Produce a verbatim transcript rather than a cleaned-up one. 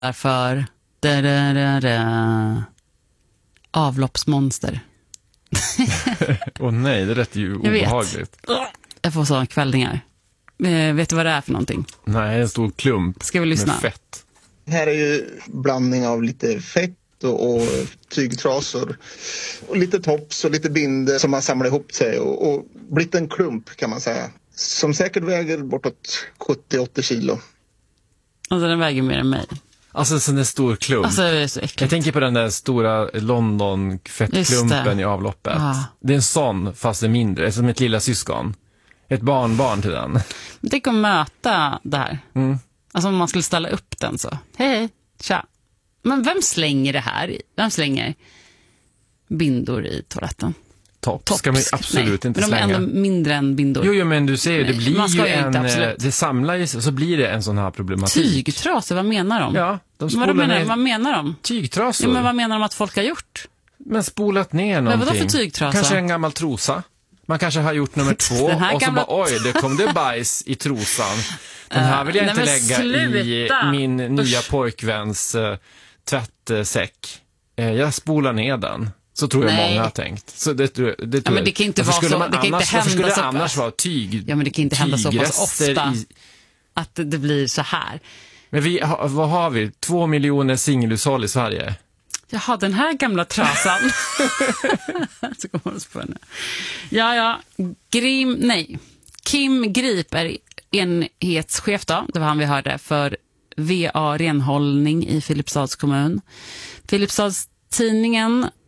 Därför da, da, da, da. Avloppsmonster. Åh oh, nej, det lät ju obehagligt. Jag får sådana kvällningar. Eh, vet du vad det är för någonting? Nej, en stor klump. Ska vi lyssna? Med fett. Här är ju blandning av lite fett och, och tygtrasor och lite tops och lite binder som man samlar ihop sig och, och blivit en klump kan man säga. Som säkert väger bortåt sjuttio till åttio kilo. Alltså den väger mer än mig. Alltså en sån där stor klump. Alltså, det är så äckligt. Jag tänker på den där stora London-fettklumpen i avloppet. Ah. Det är en sån, fast det är mindre. Som ett lilla syskon. Ett barnbarn till den. Men tänk att möta det här. Mm. Alltså om man skulle ställa upp den så. Hej, hej, tja. Men vem slänger det här? Vem slänger bindor i toaletten? Topp ska man absolut Nej, inte men de är slänga. ändå mindre än bindor. Jo, jo men du ser ju, det blir ju en... Inte, det samlar ju så blir det en sån här problematik. Tygtrasor, vad menar de? Ja, de vad, de menar, ner... vad menar de? Tygtrasor. Ja, men vad menar de att folk har gjort? Men spolat ner någonting. Men vadå för tygtrasa? Kanske en gammal trosa. Man kanske har gjort nummer två och så bara, oj, det kom det bajs i trosan. Den här vill jag uh, inte nej, lägga sluta. I min nya Usch. pojkväns uh, tvättsäck. Uh, jag spolar ner den. Så tror jag nej. många har tänkt. Så det, det tror ja, men det kan inte vara så. Det kan annars, inte hända skulle det så annars vara tyg? Ja, men det kan inte hända så pass ofta i... att det blir så här. Men vi, vad har vi? Två miljoner singelhushåll i Sverige. Jaha, den här gamla trasan. Så kommer det på henne. Ja, ja. Grim, nej. Kim Grip är enhetschef då. Det var han vi hörde för V A Renhållning i Filipstads kommun. Filipstads tidningen